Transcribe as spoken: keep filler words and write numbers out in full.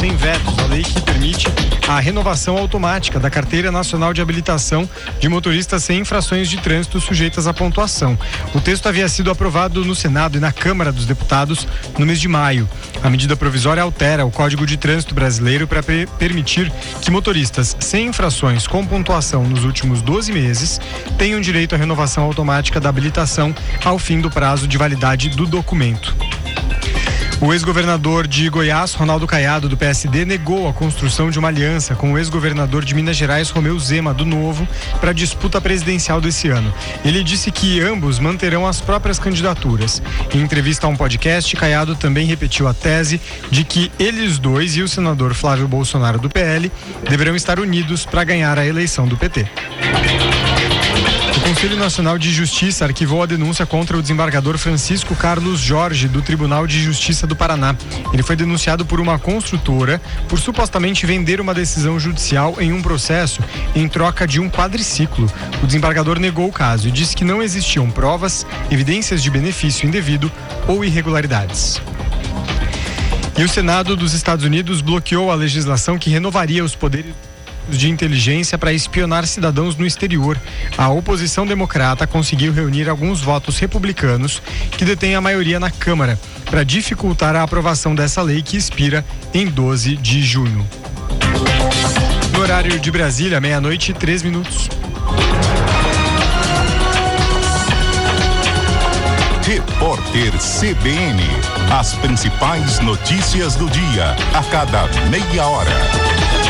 sem vetos, a lei que permite a renovação automática da Carteira Nacional de Habilitação de motoristas sem infrações de trânsito sujeitas à pontuação. O texto havia sido aprovado no Senado e na Câmara dos Deputados no mês de maio. A medida provisória altera o Código de Trânsito brasileiro para per- permitir que motoristas sem infrações com pontuação nos últimos doze meses tenham direito à renovação automática da habilitação ao fim do prazo de validade do documento. O ex-governador de Goiás, Ronaldo Caiado, do P S D, negou a construção de uma aliança com o ex-governador de Minas Gerais, Romeu Zema, do Novo, para a disputa presidencial desse ano. Ele disse que ambos manterão as próprias candidaturas. Em entrevista a um podcast, Caiado também repetiu a tese de que eles dois e o senador Flávio Bolsonaro, do P L, deverão estar unidos para ganhar a eleição do P T. O Conselho Nacional de Justiça arquivou a denúncia contra o desembargador Francisco Carlos Jorge, do Tribunal de Justiça do Paraná. Ele foi denunciado por uma construtora por supostamente vender uma decisão judicial em um processo em troca de um quadriciclo. O desembargador negou o caso e disse que não existiam provas, evidências de benefício indevido ou irregularidades. E o Senado dos Estados Unidos bloqueou a legislação que renovaria os poderes de inteligência para espionar cidadãos no exterior. A oposição democrata conseguiu reunir alguns votos republicanos que detêm a maioria na Câmara para dificultar a aprovação dessa lei que expira em doze de junho. No horário de Brasília, meia-noite e três minutos. Repórter C B N. As principais notícias do dia, a cada meia hora.